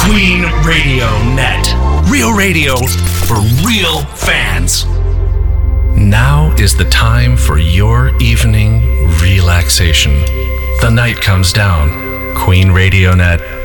Queen Radio Net. Real radio for real fans. Now is the time for your evening relaxation. The night comes down. Queen Radio Net